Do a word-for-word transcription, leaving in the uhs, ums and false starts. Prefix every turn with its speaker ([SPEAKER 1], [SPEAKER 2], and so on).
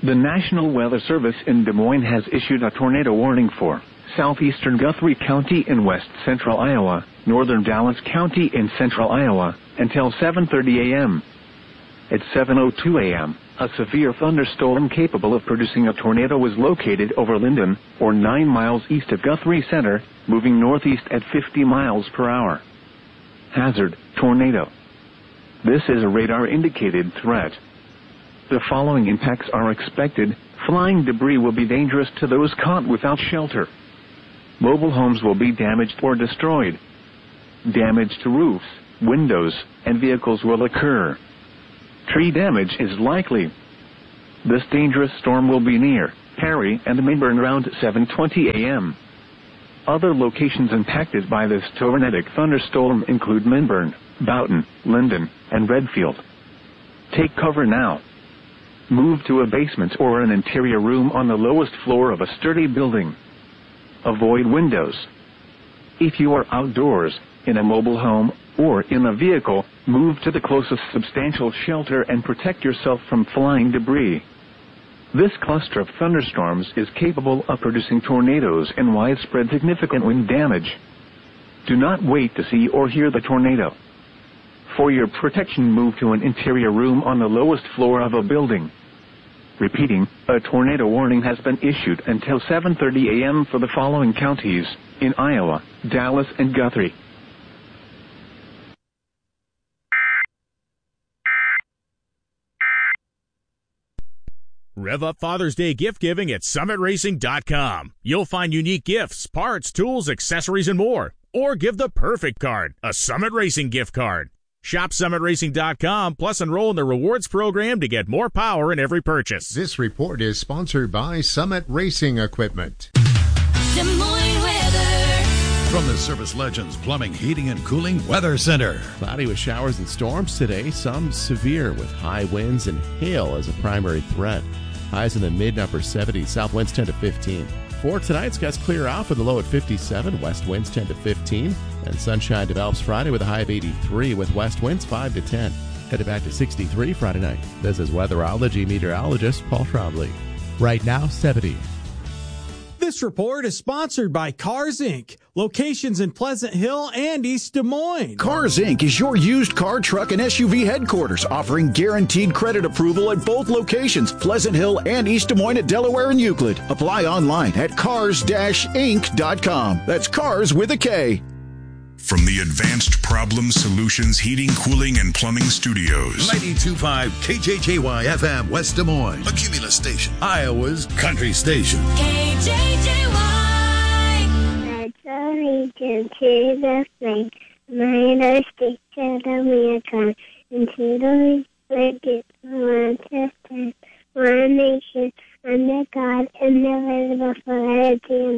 [SPEAKER 1] The National Weather Service in Des Moines has issued a tornado warning for southeastern Guthrie County in west central Iowa, northern Dallas County in central Iowa, until seven thirty a.m. At seven oh two a.m., a severe thunderstorm capable of producing a tornado was located over Linden, or nine miles east of Guthrie Center, moving northeast at fifty miles per hour. Hazard: tornado. This is a radar-indicated threat. The following impacts are expected. Flying debris will be dangerous to those caught without shelter. Mobile homes will be damaged or destroyed. Damage to roofs, windows, and vehicles will occur. Tree damage is likely. This dangerous storm will be near Perry and Minburn around seven twenty a.m. Other locations impacted by this tornadic thunderstorm include Minburn, Boughton, Linden, and Redfield. Take cover now. Move to a basement or an interior room on the lowest floor of a sturdy building. Avoid windows. If you are outdoors, in a mobile home, or in a vehicle, move to the closest substantial shelter and protect yourself from flying debris. This cluster of thunderstorms is capable of producing tornadoes and widespread significant wind damage. Do not wait to see or hear the tornado. For your protection, move to an interior room on the lowest floor of a building. Repeating, a tornado warning has been issued until seven thirty a.m. for the following counties in Iowa, Dallas, and Guthrie.
[SPEAKER 2] Rev up Father's Day gift giving at summit racing dot com. You'll find unique gifts, parts, tools, accessories, and more. Or give the perfect card, a Summit Racing gift card. Shop summit racing dot com, plus enroll in the rewards program to get more power in every purchase.
[SPEAKER 3] This report is sponsored by Summit Racing Equipment.
[SPEAKER 4] Des Moines weather.
[SPEAKER 5] From the Service Legends Plumbing, Heating, and Cooling Weather Center.
[SPEAKER 6] Cloudy with showers and storms today, some severe with high winds and hail as a primary threat. Highs in the mid and upper seventies, south winds ten to fifteen. For tonight, skies clear out with a low at fifty-seven, west winds ten to fifteen, and sunshine develops Friday with a high of eighty-three with west winds five to ten. Headed back to sixty-three Friday night. This is weatherology meteorologist Paul Trombley. Right now, seventy.
[SPEAKER 7] This report is sponsored by Cars Incorporated. Locations in Pleasant Hill and East Des Moines.
[SPEAKER 8] Cars Incorporated is your used car, truck, and S U V headquarters, offering guaranteed credit approval at both locations, Pleasant Hill and East Des Moines at Delaware and Euclid. Apply online at cars dash inc dot com. That's cars with a K.
[SPEAKER 9] From the Advanced Problem Solutions Heating, Cooling, and Plumbing Studios.
[SPEAKER 5] ninety-two point five K J J Y F M, West Des Moines. A Cumulus station. Iowa's country station.
[SPEAKER 4] K J J Y.
[SPEAKER 10] Sorry to the thing. My stick to the wheel car. Until the wicked one system. One nation under God, indivisible for eternity.